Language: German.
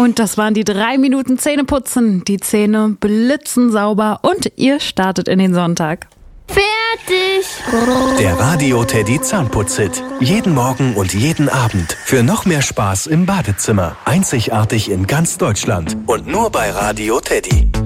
Und das waren die 3 Minuten Zähneputzen. Die Zähne blitzen sauber und ihr startet in den Sonntag. Fertig! Der Radio Teddy Zahnputz-Hit. Jeden Morgen und jeden Abend. Für noch mehr Spaß im Badezimmer. Einzigartig in ganz Deutschland. Und nur bei Radio Teddy.